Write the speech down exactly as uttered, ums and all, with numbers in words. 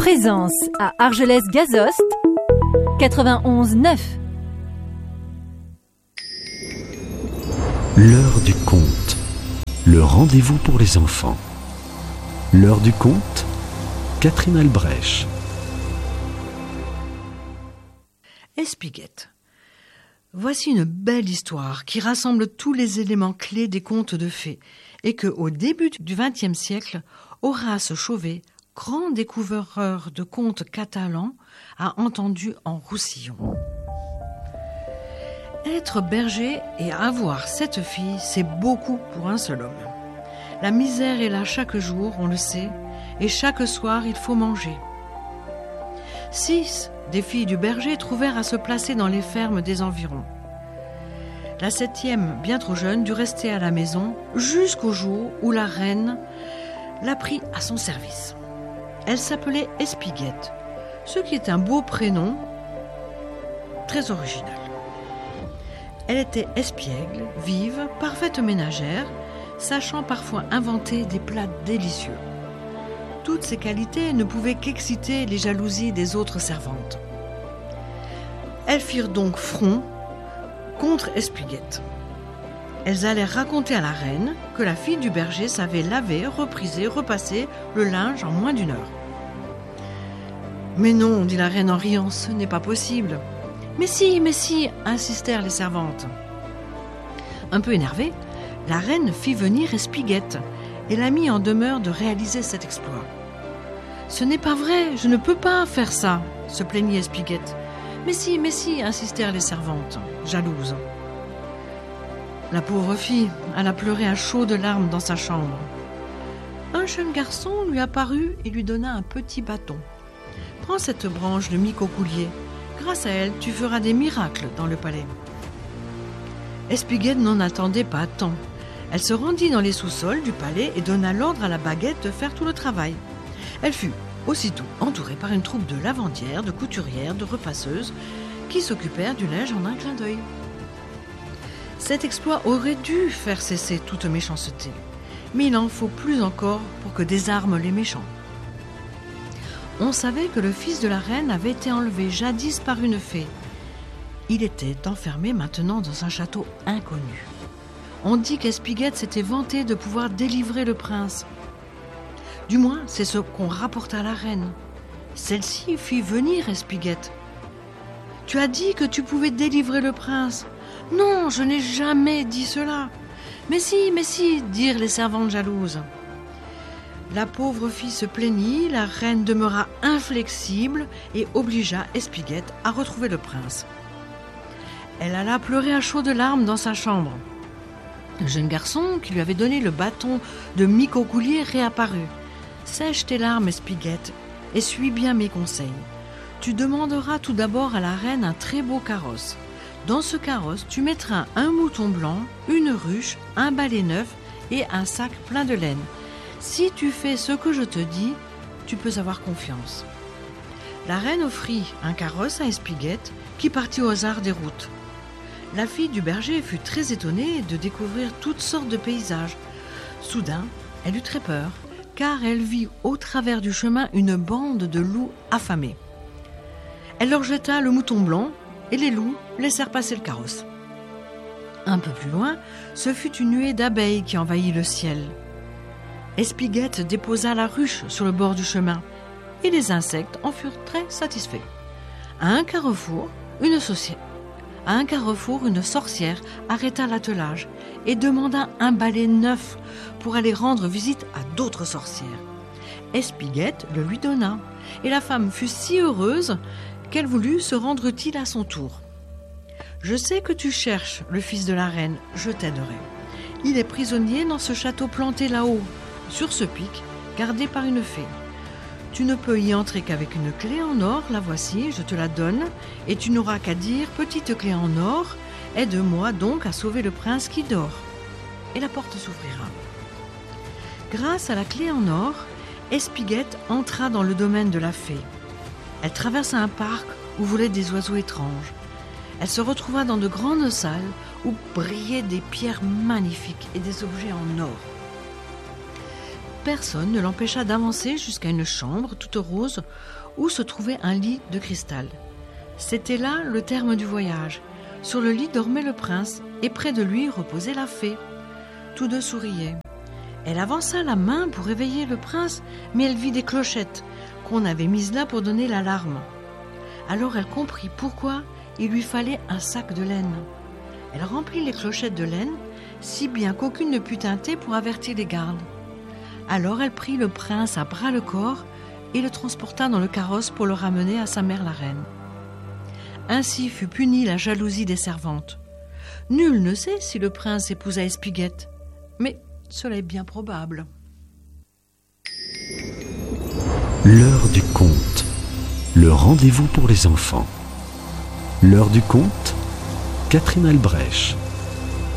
Présence à Argelès-Gazost, quatre-vingt-onze neuf. L'heure du conte, le rendez-vous pour les enfants. L'heure du conte, Catherine Albrecht. Espiguette. Voici une belle histoire qui rassemble tous les éléments clés des contes de fées et que, au début du vingtième siècle, Horace Chauvet, grand découvreur de contes catalans, a entendu en Roussillon. Être berger et avoir sept filles, c'est beaucoup pour un seul homme. La misère est là chaque jour, on le sait, et chaque soir il faut manger. Six des filles du berger trouvèrent à se placer dans les fermes des environs. La septième, bien trop jeune, dut rester à la maison jusqu'au jour où la reine l'a pris à son service. Elle s'appelait Espiguette, ce qui est un beau prénom, très original. Elle était espiègle, vive, parfaite ménagère, sachant parfois inventer des plats délicieux. Toutes ces qualités ne pouvaient qu'exciter les jalousies des autres servantes. Elles firent donc front contre Espiguette. Elles allèrent raconter à la reine que la fille du berger savait laver, repriser, repasser le linge en moins d'une heure. « Mais non, dit la reine en riant, ce n'est pas possible. »« Mais si, mais si, insistèrent les servantes. » Un peu énervée, la reine fit venir Espiguette et la mit en demeure de réaliser cet exploit. « Ce n'est pas vrai, je ne peux pas faire ça, » se plaignit Espiguette. « Mais si, mais si, insistèrent les servantes, jalouses. » La pauvre fille, elle a pleuré à chaudes larmes dans sa chambre. Un jeune garçon lui apparut et lui donna un petit bâton. « Prends cette branche de micocoulier. Grâce à elle, tu feras des miracles dans le palais. » Espiguette n'en attendait pas tant. Elle se rendit dans les sous-sols du palais et donna l'ordre à la baguette de faire tout le travail. Elle fut aussitôt entourée par une troupe de lavandières, de couturières, de repasseuses qui s'occupèrent du linge en un clin d'œil. Cet exploit aurait dû faire cesser toute méchanceté, mais il en faut plus encore pour que désarment les méchants. On savait que le fils de la reine avait été enlevé jadis par une fée. Il était enfermé maintenant dans un château inconnu. On dit qu'Espiguette s'était vantée de pouvoir délivrer le prince. Du moins, c'est ce qu'on rapporta à la reine. Celle-ci fit venir Espiguette. « Tu as dit que tu pouvais délivrer le prince. »« Non, je n'ai jamais dit cela. »« Mais si, mais si, dirent les servantes jalouses. » La pauvre fille se plaignit, la reine demeura inflexible et obligea Espiguette à retrouver le prince. Elle alla pleurer à chaudes larmes dans sa chambre. Le jeune garçon qui lui avait donné le bâton de micocoulier réapparut. « Sèche tes larmes, Espiguette, et suis bien mes conseils. Tu demanderas tout d'abord à la reine un très beau carrosse. Dans ce carrosse, tu mettras un mouton blanc, une ruche, un balai neuf et un sac plein de laine. Si tu fais ce que je te dis, tu peux avoir confiance. » La reine offrit un carrosse à Espiguette qui partit au hasard des routes. La fille du berger fut très étonnée de découvrir toutes sortes de paysages. Soudain, elle eut très peur, car elle vit au travers du chemin une bande de loups affamés. Elle leur jeta le mouton blanc et les loups laissèrent passer le carrosse. Un peu plus loin, ce fut une nuée d'abeilles qui envahit le ciel. Espiguette déposa la ruche sur le bord du chemin et les insectes en furent très satisfaits. À un carrefour, une sorcière, à un carrefour, une sorcière arrêta l'attelage et demanda un balai neuf pour aller rendre visite à d'autres sorcières. Espiguette le lui donna et la femme fut si heureuse qu'elle voulut se rendre utile à son tour. « Je sais que tu cherches le fils de la reine, je t'aiderai. Il est prisonnier dans ce château planté là-haut, sur ce pic, gardé par une fée. Tu ne peux y entrer qu'avec une clé en or, la voici, je te la donne, et tu n'auras qu'à dire « Petite clé en or, aide-moi donc à sauver le prince qui dort. » Et la porte s'ouvrira. Grâce à la clé en or, Espiguette entra dans le domaine de la fée. Elle traversa un parc où volaient des oiseaux étranges. Elle se retrouva dans de grandes salles où brillaient des pierres magnifiques et des objets en or. personne ne l'empêcha d'avancer jusqu'à une chambre toute rose où se trouvait un lit de cristal. C'était là le terme du voyage. Sur le lit dormait le prince et près de lui reposait la fée. Tous deux souriaient. Elle avança la main pour réveiller le prince, mais elle vit des clochettes qu'on avait mises là pour donner l'alarme. Alors elle comprit pourquoi il lui fallait un sac de laine. Elle remplit les clochettes de laine, si bien qu'aucune ne put tinter pour avertir les gardes. Alors elle prit le prince à bras-le-corps et le transporta dans le carrosse pour le ramener à sa mère la reine. Ainsi fut punie la jalousie des servantes. Nul ne sait si le prince épousa Espiguette, mais cela est bien probable. L'heure du conte, le rendez-vous pour les enfants. L'heure du conte, Catherine Albrecht.